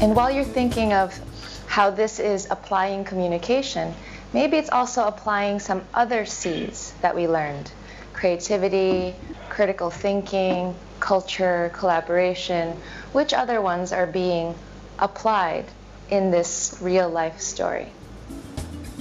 And while you're thinking of how this is applying communication, maybe it's also applying some other C's that we learned. Creativity, critical thinking, culture, collaboration. Which other ones are being applied in this real life story?